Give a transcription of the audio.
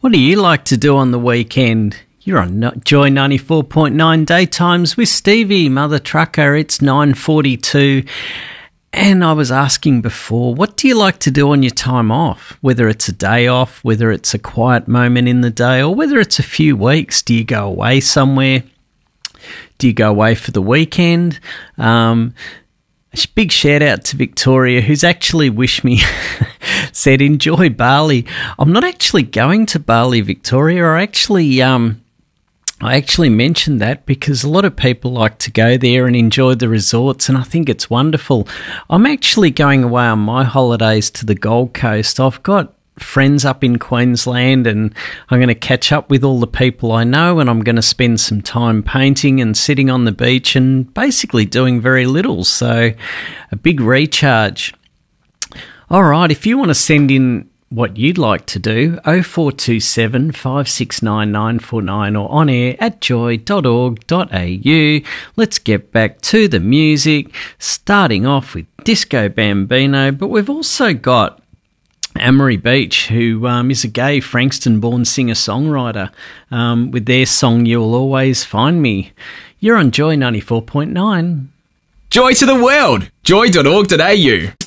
What do you like to do on the weekend? You're on Joy 94.9 Daytimes with Stevie, Mother Trucker. It's 9:42. And I was asking before, what do you like to do on your time off? Whether it's a day off, whether it's a quiet moment in the day, or whether it's a few weeks. Do you go away somewhere? Do you go away for the weekend? Big shout out to Victoria, who's actually wished me, said, enjoy Bali. I'm not actually going to Bali, Victoria. I actually mentioned that because a lot of people like to go there and enjoy the resorts, and I think it's wonderful. I'm actually going away on my holidays to the Gold Coast. I've got friends up in Queensland, and I'm going to catch up with all the people I know, and I'm going to spend some time painting and sitting on the beach and basically doing very little. So a big recharge. All right, if you want to send in what you'd like to do, 0427 569 949 or on air at joy.org.au. Let's get back to the music, starting off with Disco Bambino, but we've also got Amory Beach, who is a gay Frankston-born singer-songwriter, with their song You'll Always Find Me. You're on Joy 94.9. Joy to the world! Joy.org.au.